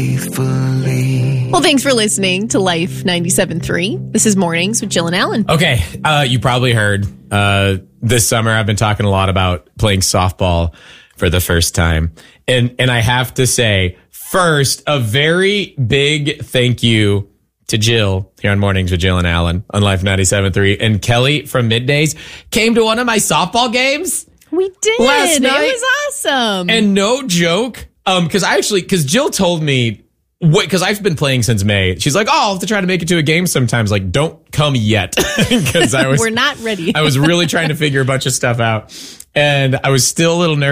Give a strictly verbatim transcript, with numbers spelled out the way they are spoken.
Well, thanks for listening to Life ninety-seven point three. This is Mornings with Jill and Alan. Okay, uh, you probably heard uh, this summer I've been talking a lot about playing softball for the first time. And and I have to say, first, a very big thank you to Jill here on Mornings with Jill and Alan on Life ninety-seven point three. And Kelly from Middays came to one of my softball games. We did. Last night. It was awesome. And no joke, um, because I actually, because Jill told me, because I've been playing since May. She's like, oh, I'll have to try to make it to a game sometimes. Like, don't come yet. Because I was, We're not ready. I was really trying to figure a bunch of stuff out. And I was still a little nervous.